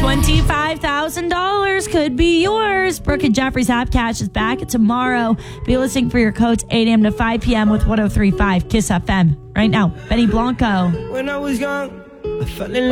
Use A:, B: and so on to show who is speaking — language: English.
A: $25,000 could be yours. Brooke and Jeffrey's App Cash is back tomorrow. Be listening for your codes 8 a.m. to 5 p.m. with 103.5 KISS FM. Right now, Benny Blanco.
B: When I was young, I fell in love.